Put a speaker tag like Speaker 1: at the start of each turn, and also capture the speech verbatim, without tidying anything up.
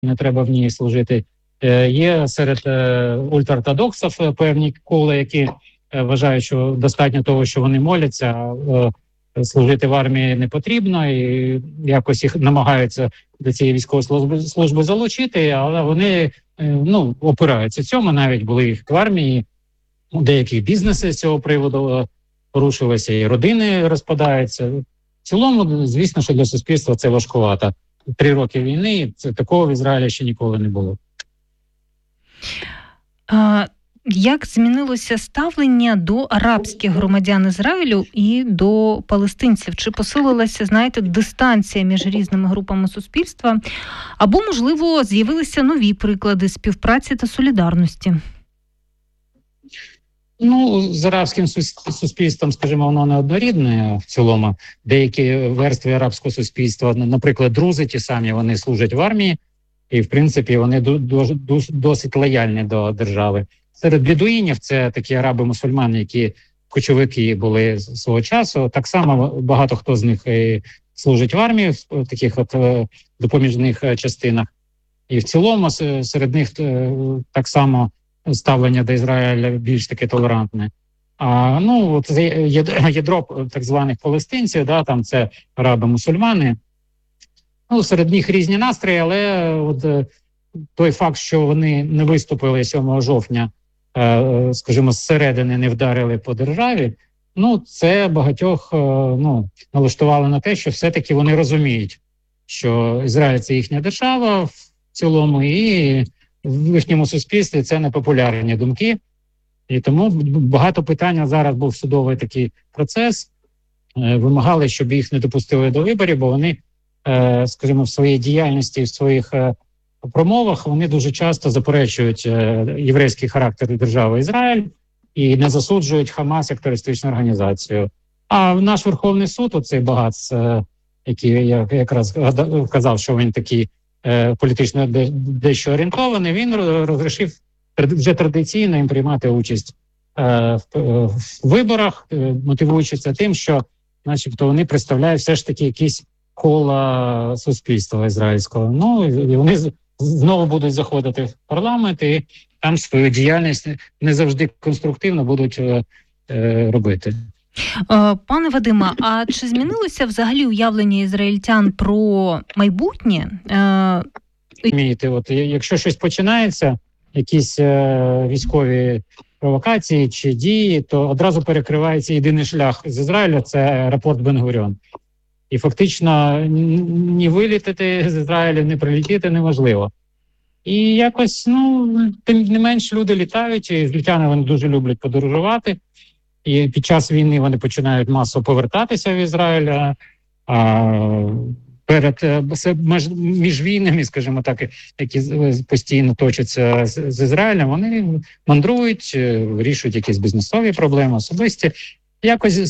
Speaker 1: не треба в ній служити. Є серед ультраортодоксів певні кола, які вважають, що достатньо того, що вони моляться, служити в армії не потрібно, і якось їх намагаються до цієї військової служби, служби залучити, але вони ну, опираються цьому. Навіть були їх в армії, деякі бізнеси з цього приводу порушилися, і родини розпадаються. В цілому, звісно, що для суспільства це важкувато. Три роки війни, це такого в Ізраїлі ще ніколи не було.
Speaker 2: А, як змінилося ставлення до арабських громадян Ізраїлю і до палестинців? Чи посилилася, знаєте, дистанція між різними групами суспільства? Або, можливо, з'явилися нові приклади співпраці та солідарності?
Speaker 1: Ну, з арабським суспільством, скажімо, воно не однорідне в цілому. Деякі верстви арабського суспільства, наприклад, друзи ті самі, вони служать в армії, і, в принципі, вони досить лояльні до держави. Серед бедуїнів, це такі араби-мусульмани, які кочовики були свого часу, так само багато хто з них і служить в армії, в таких от допоміжних частинах. І в цілому серед них так само ставлення до Ізраїля більш таке толерантне. А ну от ядро так званих палестинців, да, там це араби-мусульмани. Ну, серед них різні настрої, але от той факт, що вони не виступили сьомого жовтня, е, скажімо, зсередини не вдарили по державі, ну, це багатьох е, ну, налаштувало на те, що все-таки вони розуміють, що Ізраїль – це їхня держава в цілому, і в їхньому суспільстві це непопулярні думки. І тому багато питань, зараз був судовий такий процес, е, вимагали, щоб їх не допустили до виборів, бо вони, е, скажімо, в своїй діяльності, в своїх е, промовах, вони дуже часто заперечують е, єврейський характер держави Ізраїль і не засуджують Хамас як терористичну організацію. А наш Верховний суд, оцей багац, е, який я якраз казав, що він такий е, політично дещо орієнтований, він розрішив вже традиційно їм приймати участь е, в, в виборах, е, мотивуючися тим, що начебто вони представляють все ж таки якісь кола суспільства ізраїльського. Ну, і вони знову будуть заходити в парламент і там свою діяльність не завжди конструктивно будуть е, е, робити.
Speaker 2: Пане Вадиме, а чи змінилося взагалі уявлення ізраїльтян про майбутнє?
Speaker 1: Розумієте, от якщо щось починається, якісь е, військові провокації чи дії, то одразу перекривається єдиний шлях з Ізраїля – це аеропорт Бен-Гуріон. І фактично ні вилітати з Ізраїля, ні прилетіти неможливо. І якось, ну, тим не менш люди літають, і ізраїльтяни вони дуже люблять подорожувати. І під час війни вони починають масово повертатися в Ізраїль. А перед між війнами, скажімо так, які постійно точаться з, з Ізраїлем, вони мандрують, вирішують якісь бізнесові проблеми, особисті. Якось